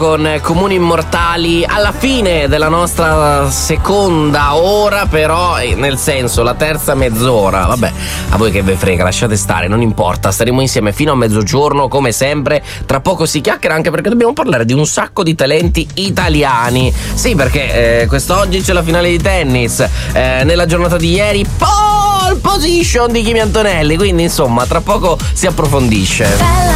con Comuni Immortali alla fine della nostra seconda ora, però nel senso la terza mezz'ora, vabbè, a voi che ve frega, lasciate stare, non importa, staremo insieme fino a mezzogiorno come sempre. Tra poco si chiacchiera anche perché dobbiamo parlare di un sacco di talenti italiani. Sì, perché quest'oggi c'è la finale di tennis, nella giornata di ieri pole position di Kimi Antonelli, quindi insomma tra poco si approfondisce.